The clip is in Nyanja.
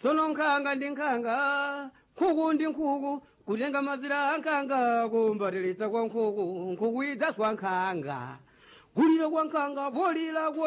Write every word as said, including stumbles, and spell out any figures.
tsono nkhanga ndi nkhanga nkhuku ndi nkhuku kutenga mazira a nkhanga kumbatitsa kwa nkhuku nkhuku idzaswa nkhanga kulira kwa nkhanga polira